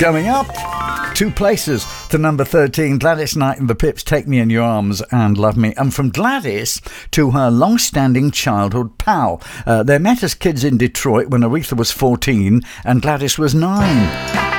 Going up 2 places to number 13, Gladys Knight and the Pips, Take Me in Your Arms and Love Me. And from Gladys to her long-standing childhood pal. They met as kids in Detroit when Aretha was 14 and Gladys was 9.